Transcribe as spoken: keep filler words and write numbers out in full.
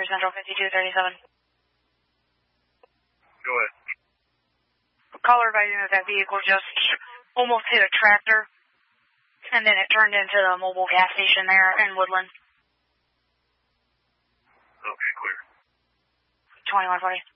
three Central fifty-two thirty-seven. Go ahead. Caller advising that that vehicle just almost hit a tractor, and then it turned into the mobile gas station there in Woodland. Okay, clear. twenty-one forty.